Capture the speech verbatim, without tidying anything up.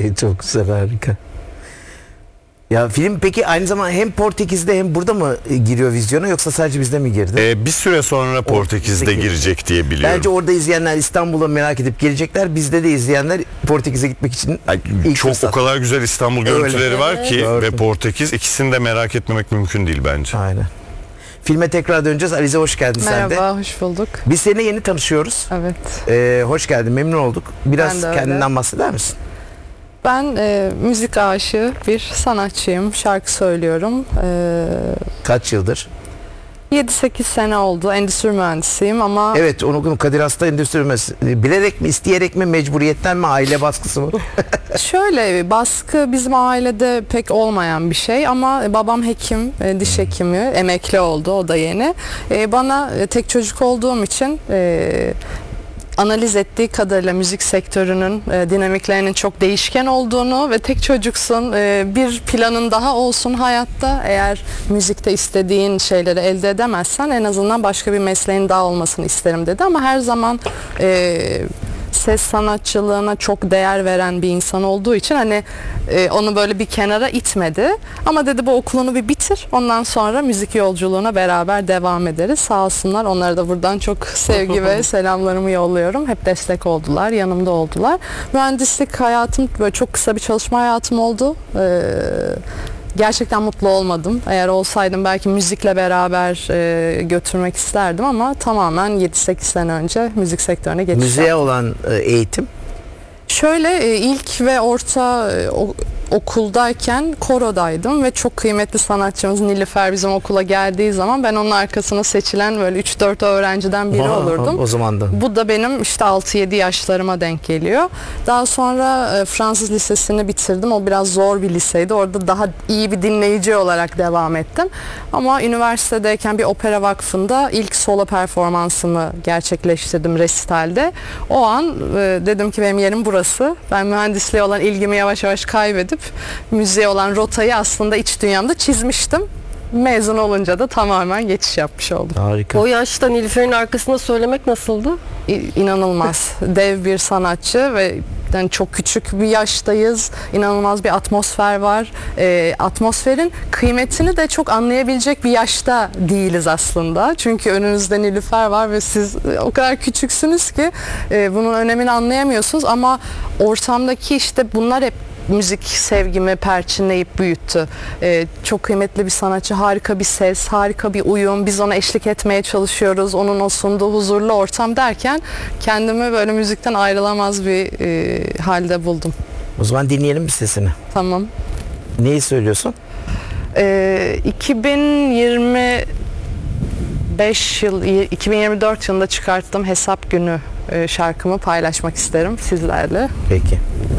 Çok güzel, harika. Ya film peki aynı zamanda hem Portekiz'de hem burada mı giriyor vizyona, yoksa sadece bizde mi girdi? Ee, bir süre sonra Portekiz'de Peki. girecek diye biliyorum. Bence orada izleyenler İstanbul'a merak edip gelecekler. Bizde de izleyenler Portekiz'e gitmek için Ay, ilk çok fırsat. o kadar güzel İstanbul görüntüleri Öyle. var ki Doğru. ve Portekiz, ikisini de merak etmemek mümkün değil bence. Aynen. Filme tekrar döneceğiz. Alize, hoş geldin sen de. Merhaba, hoş bulduk. Biz seninle yeni tanışıyoruz. Evet. Ee, hoş geldin, memnun olduk. Biraz Ben de öyle. kendinden bahseder misin? Ben e, müzik aşığı bir sanatçıyım. Şarkı söylüyorum. E, Kaç yıldır? yedi sekiz sene oldu. Endüstri mühendisiyim ama Evet, onu Kadir Has'ta endüstri mühendisi. Bilerek mi, isteyerek mi, mecburiyetten mi, aile baskısı mı? şöyle, baskı bizim ailede pek olmayan bir şey ama babam hekim, e, diş hekimi, emekli oldu, o da yeni. E, bana e, tek çocuk olduğum için e, analiz ettiği kadarıyla müzik sektörünün e, dinamiklerinin çok değişken olduğunu ve tek çocuksun, e, bir planın daha olsun hayatta, eğer müzikte istediğin şeyleri elde edemezsen en azından başka bir mesleğin daha olmasını isterim dedi. Ama her zaman e, ses sanatçılığına çok değer veren bir insan olduğu için hani e, onu böyle bir kenara itmedi. Ama dedi, bu okulunu bir bitir, ondan sonra müzik yolculuğuna beraber devam ederiz. Sağ olsunlar, onlara da buradan çok sevgi ve selamlarımı yolluyorum. Hep destek oldular, yanımda oldular. Mühendislik hayatım böyle çok kısa bir çalışma hayatım oldu. Ee, Gerçekten mutlu olmadım. Eğer olsaydım belki müzikle beraber e, götürmek isterdim ama tamamen yedi sekiz sene önce müzik sektörüne geçiş Müziğe yaptım. olan e, eğitim? Şöyle, e, ilk ve orta e, o, okuldayken korodaydım ve çok kıymetli sanatçımız Nilüfer bizim okula geldiği zaman ben onun arkasına seçilen böyle üç dört öğrenciden biri Aa, olurdum. O zaman da. Bu da benim işte altı yedi yaşlarıma denk geliyor. Daha sonra e, Fransız lisesini bitirdim. O biraz zor bir liseydi. Orada daha iyi bir dinleyici olarak devam ettim. Ama üniversitedeyken bir opera vakfında ilk solo performansımı gerçekleştirdim resitalde. O an e, dedim ki benim yerim burası. Ben mühendisliğe olan ilgimi yavaş yavaş kaybedip müziğe olan rotayı aslında iç dünyamda çizmiştim. Mezun olunca da tamamen geçiş yapmış oldum. Harika. O yaşta Nilüfer'in arkasında söylemek nasıldı? İ- İnanılmaz. Dev bir sanatçı ve yani çok küçük bir yaştayız. İnanılmaz bir atmosfer var. E, atmosferin kıymetini de çok anlayabilecek bir yaşta değiliz aslında. Çünkü önünüzde Nilüfer var ve siz o kadar küçüksünüz ki e, bunun önemini anlayamıyorsunuz ama ortamdaki işte bunlar hep müzik sevgimi perçinleyip büyüttü. Ee, çok kıymetli bir sanatçı, harika bir ses, harika bir uyum. Biz ona eşlik etmeye çalışıyoruz. Onun o sunduğu huzurlu ortam derken kendimi böyle müzikten ayrılamaz bir e, halde buldum. O zaman dinleyelim bir sesini. Tamam. Neyi söylüyorsun? Ee, iki bin yirmi beş yıl, iki bin yirmi dört yılında çıkarttığım Hesap Günü e, şarkımı paylaşmak isterim sizlerle. Peki.